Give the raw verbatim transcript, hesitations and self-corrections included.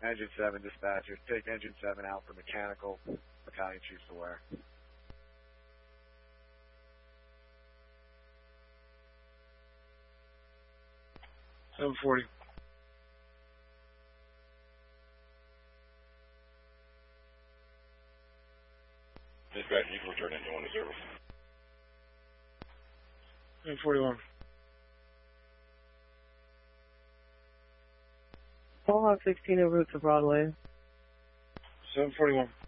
Engine seven dispatcher, take engine seven out for mechanical. Battalion chief's aware. seven forty. Dispatch, you can return engine one to service. seven forty-one. Hawk sixteen en route to Broadway. seven forty-one.